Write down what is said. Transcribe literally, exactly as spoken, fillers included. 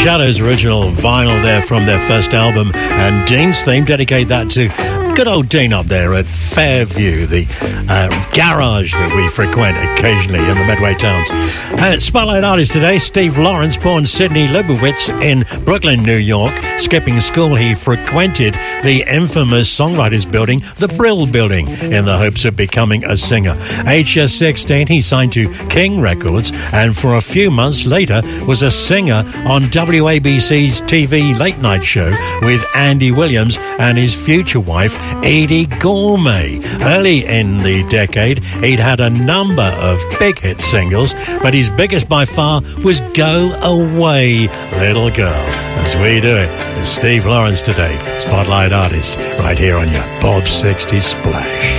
Shadows original vinyl there from their first album, and Dean's theme, dedicate that to good old Dean up there at Fairview, the uh, garage that we frequent occasionally in the Medway towns. Uh, Spotlight artist today, Steve Lawrence, born Sidney Leibowitz in Brooklyn, New York. Skipping school, he frequented the infamous Songwriters Building, the Brill Building, in the hopes of becoming a singer. Age just sixteen, he signed to King Records, and for a few months later was a singer on W A B C's T V late night show with Andy Williams and his future wife, Edie Gourmet. Early in the decade, he'd had a number of big hit singles, but his biggest by far was Go Away, Little Girl. As we do it, it's Steve Lawrence today, Spotlight Artist, right here on your Bob sixty Splash.